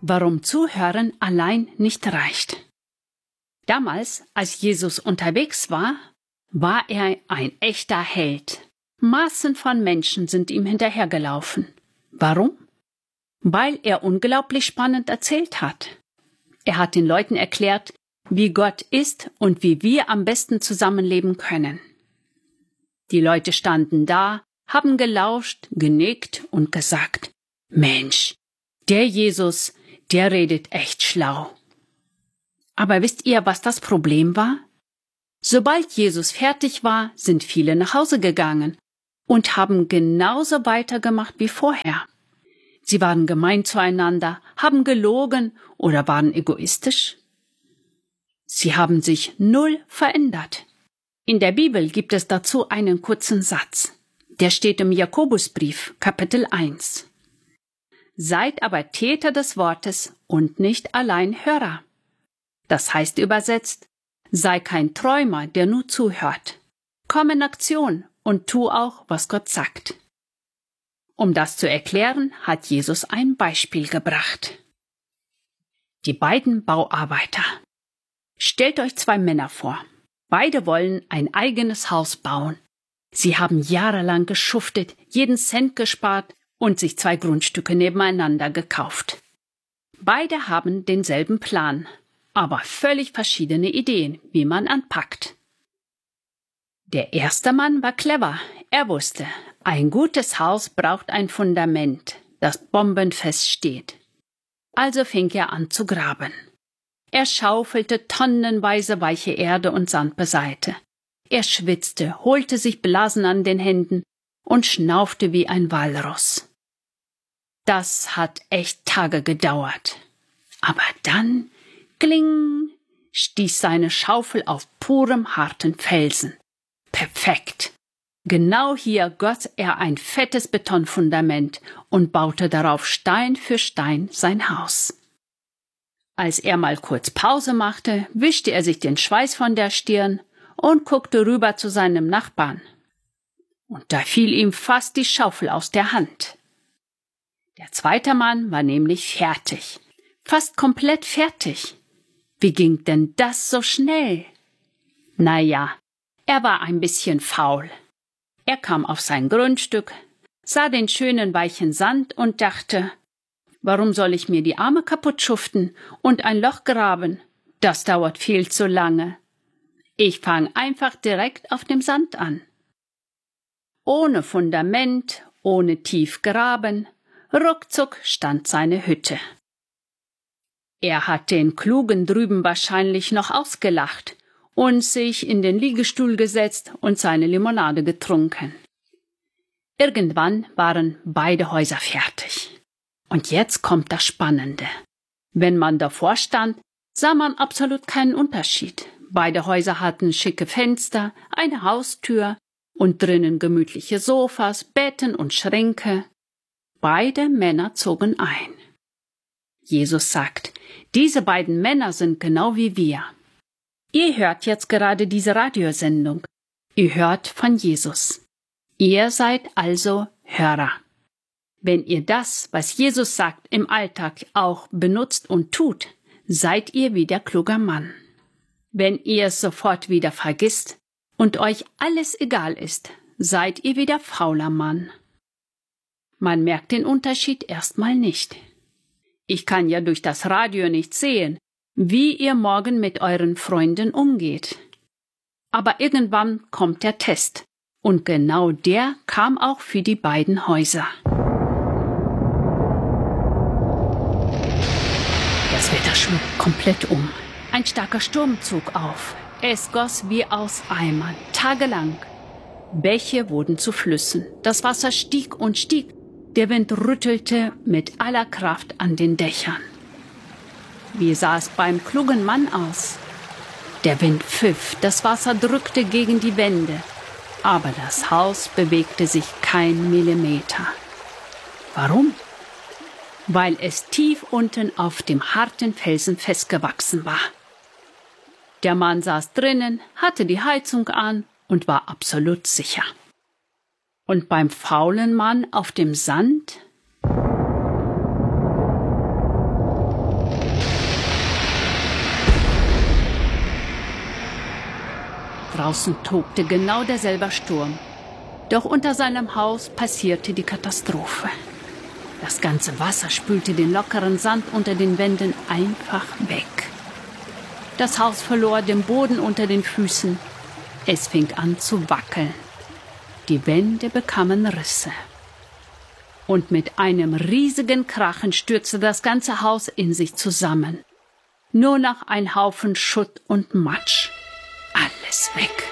warum Zuhören allein nicht reicht. Damals, als Jesus unterwegs war, war er ein echter Held. Massen von Menschen sind ihm hinterhergelaufen. Warum? Weil er unglaublich spannend erzählt hat. Er hat den Leuten erklärt, wie Gott ist und wie wir am besten zusammenleben können. Die Leute standen da, haben gelauscht, genickt und gesagt, Mensch, der Jesus, der redet echt schlau. Aber wisst ihr, was das Problem war? Sobald Jesus fertig war, sind viele nach Hause gegangen und haben genauso weitergemacht wie vorher. Sie waren gemein zueinander, haben gelogen oder waren egoistisch. Sie haben sich null verändert. In der Bibel gibt es dazu einen kurzen Satz. Der steht im Jakobusbrief, Kapitel 1. Seid aber Täter des Wortes und nicht allein Hörer. Das heißt übersetzt, sei kein Träumer, der nur zuhört. Komm in Aktion und tu auch, was Gott sagt. Um das zu erklären, hat Jesus ein Beispiel gebracht. Die beiden Bauarbeiter. Stellt euch zwei Männer vor. Beide wollen ein eigenes Haus bauen. Sie haben jahrelang geschuftet, jeden Cent gespart und sich 2 Grundstücke nebeneinander gekauft. Beide haben denselben Plan, aber völlig verschiedene Ideen, wie man anpackt. Der erste Mann war clever. Er wusste, ein gutes Haus braucht ein Fundament, das bombenfest steht. Also fing er an zu graben. Er schaufelte tonnenweise weiche Erde und Sand beiseite. Er schwitzte, holte sich Blasen an den Händen und schnaufte wie ein Walross. Das hat echt Tage gedauert. Aber dann, kling, stieß seine Schaufel auf purem harten Felsen. Perfekt! Genau hier goss er ein fettes Betonfundament und baute darauf Stein für Stein sein Haus. Als er mal kurz Pause machte, wischte er sich den Schweiß von der Stirn und guckte rüber zu seinem Nachbarn. Und da fiel ihm fast die Schaufel aus der Hand. Der zweite Mann war nämlich fertig. Fast komplett fertig. Wie ging denn das so schnell? Naja, er war ein bisschen faul. Er kam auf sein Grundstück, sah den schönen weichen Sand und dachte, warum soll ich mir die Arme kaputt schuften und ein Loch graben? Das dauert viel zu lange. Ich fange einfach direkt auf dem Sand an. Ohne Fundament, ohne tief graben, ruckzuck stand seine Hütte. Er hat den Klugen drüben wahrscheinlich noch ausgelacht und sich in den Liegestuhl gesetzt und seine Limonade getrunken. Irgendwann waren beide Häuser fertig. Und jetzt kommt das Spannende. Wenn man davor stand, sah man absolut keinen Unterschied. Beide Häuser hatten schicke Fenster, eine Haustür und drinnen gemütliche Sofas, Betten und Schränke. Beide Männer zogen ein. Jesus sagt, diese beiden Männer sind genau wie wir. Ihr hört jetzt gerade diese Radiosendung. Ihr hört von Jesus. Ihr seid also Hörer. Wenn ihr das, was Jesus sagt, im Alltag auch benutzt und tut, seid ihr wie der kluge Mann. Wenn ihr es sofort wieder vergisst und euch alles egal ist, seid ihr wie der fauler Mann. Man merkt den Unterschied erstmal nicht. Ich kann ja durch das Radio nicht sehen, wie ihr morgen mit euren Freunden umgeht. Aber irgendwann kommt der Test. Und genau der kam auch für die beiden Häuser. Das Wetter schlug komplett um. Ein starker Sturm zog auf. Es goss wie aus Eimern, tagelang. Bäche wurden zu Flüssen. Das Wasser stieg und stieg. Der Wind rüttelte mit aller Kraft an den Dächern. Wie sah es beim klugen Mann aus? Der Wind pfiff, das Wasser drückte gegen die Wände. Aber das Haus bewegte sich kein Millimeter. Warum? Weil es tief unten auf dem harten Felsen festgewachsen war. Der Mann saß drinnen, hatte die Heizung an und war absolut sicher. Und beim faulen Mann auf dem Sand? Draußen tobte genau derselbe Sturm. Doch unter seinem Haus passierte die Katastrophe. Das ganze Wasser spülte den lockeren Sand unter den Wänden einfach weg. Das Haus verlor den Boden unter den Füßen. Es fing an zu wackeln. Die Wände bekamen Risse. Und mit einem riesigen Krachen stürzte das ganze Haus in sich zusammen. Nur noch ein Haufen Schutt und Matsch. Alles weg.